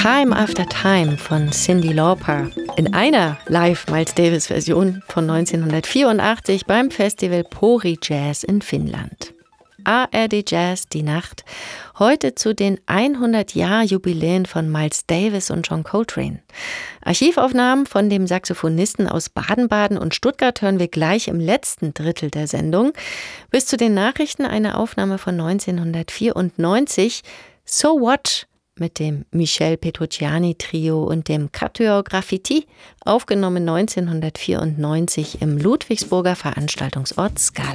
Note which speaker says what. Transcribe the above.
Speaker 1: Time After Time von Cyndi Lauper in einer Live-Miles-Davis-Version von 1984 beim Festival Pori Jazz in Finnland. ARD Jazz, die Nacht, heute zu den 100-Jahr-Jubiläen von Miles Davis und John Coltrane. Archivaufnahmen von dem Saxophonisten aus Baden-Baden und Stuttgart hören wir gleich im letzten Drittel der Sendung. Bis zu den Nachrichten eine Aufnahme von 1994, So What? Mit dem Michel Petrucciani Trio und dem Quatuor Graffiti, aufgenommen 1994 im Ludwigsburger Veranstaltungsort Scala.